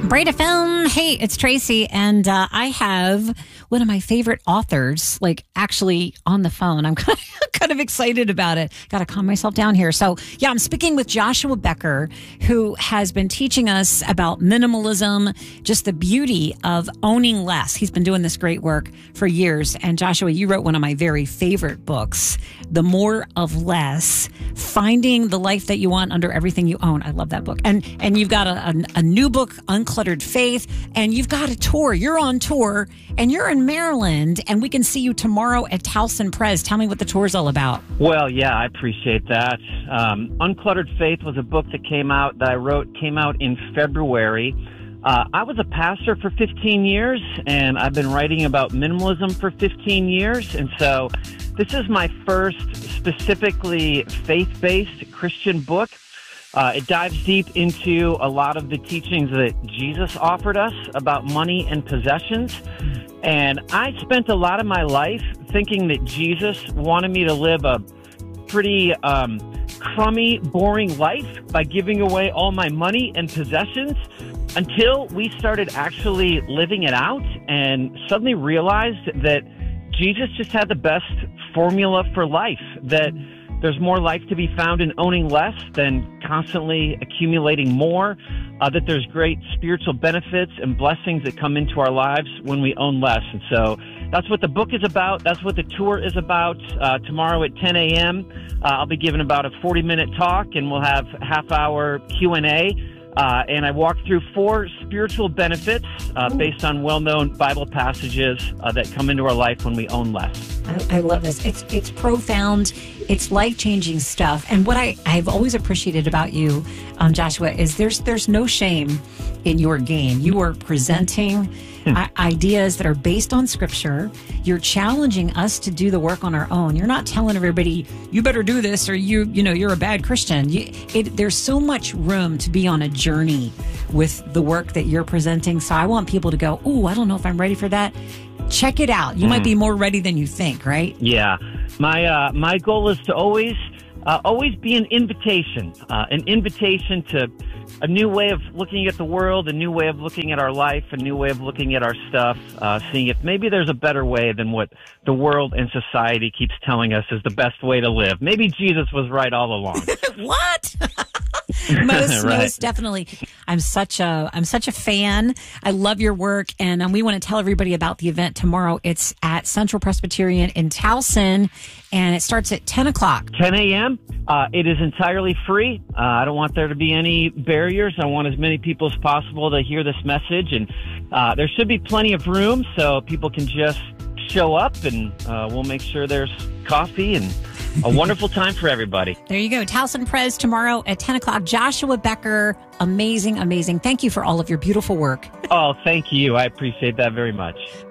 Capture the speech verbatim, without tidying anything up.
Breda Film. Hey, it's Tracy, and uh, I have one of my favorite authors, like actually on the phone. I'm kind of, kind of excited about it. Got to calm myself down here. So, yeah, I'm speaking with Joshua Becker, who has been teaching us about minimalism, just the beauty of owning less. He's been doing this great work for years. And Joshua, you wrote one of my very favorite books, The More of Less, Finding the Life That You Want Under Everything You Own. I love that book. And and you've got a, a, a new book, Uncluttered Faith, and you've got a tour. You're on tour, and you're in Maryland, and we can see you tomorrow at Towson Press. Tell me what the tour is all about. Well, yeah, I appreciate that. Um, Uncluttered Faith was a book that came out, that I wrote, came out in February. Uh, I was a pastor for fifteen years, and I've been writing about minimalism for fifteen years, and so this is my first specifically faith-based Christian book. Uh, it dives deep into a lot of the teachings that Jesus offered us about money and possessions. And I spent a lot of my life thinking that Jesus wanted me to live a pretty um, crummy, boring life by giving away all my money and possessions, until we started actually living it out and suddenly realized that Jesus just had the best formula for life, that there's more life to be found in owning less than constantly accumulating more, uh, that there's great spiritual benefits and blessings that come into our lives when we own less. And so that's what the book is about. That's what the tour is about. Uh, tomorrow at ten a.m., uh, I'll be giving about a forty-minute talk, and we'll have half-hour Q and A. Uh, and I walk through four spiritual benefits uh, based on well-known Bible passages uh, that come into our life when we own less. I, I love this. It's it's profound. It's life-changing stuff. And what I, I've always appreciated about you, um, Joshua, is there's there's no shame in your game. You are presenting I- ideas that are based on Scripture. You're challenging us to do the work on our own. You're not telling everybody, you better do this, or you you know, you're a bad Christian. You, it, there's so much room to be on a journey with the work that you're presenting. So I want people to go, oh, I don't know if I'm ready for that. Check it out. You mm. might be more ready than you think, right? Yeah. My uh, my goal is to always uh, always be an invitation, uh, an invitation to a new way of looking at the world, a new way of looking at our life, a new way of looking at our stuff, uh, seeing if maybe there's a better way than what the world and society keeps telling us is the best way to live. Maybe Jesus was right all along. What? most right. most definitely. I'm such a I'm such a fan. I love your work, and um, we want to tell everybody about the event tomorrow. It's at Central Presbyterian in Towson, and it starts at ten o'clock. ten a.m. Uh, it is entirely free. Uh, I don't want there to be any barriers. I want as many people as possible to hear this message, and uh, there should be plenty of room so people can just show up, and uh, we'll make sure there's coffee and a wonderful time for everybody. There you go. Towson Press tomorrow at ten o'clock. Joshua Becker, amazing, amazing. Thank you for all of your beautiful work. Oh, thank you. I appreciate that very much.